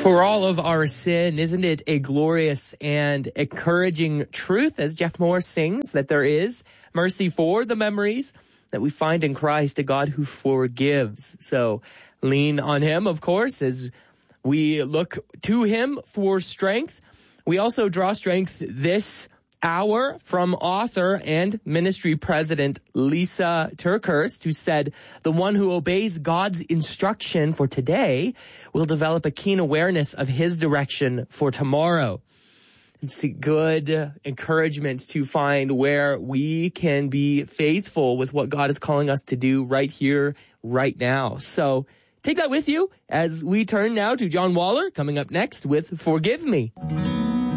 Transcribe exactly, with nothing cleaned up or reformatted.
For all of our sin, isn't it a glorious and encouraging truth, as Jeff Moore sings, that there is mercy for the memories that we find in Christ, a God who forgives. So lean on him, of course, as we look to him for strength. We also draw strength this hour from author and ministry president Lisa TerKeurst, who said, the one who obeys God's instruction for today will develop a keen awareness of his direction for tomorrow. It's a good encouragement to find where we can be faithful with what God is calling us to do right here, right now. So take that with you as we turn now to John Waller coming up next with Forgive Me.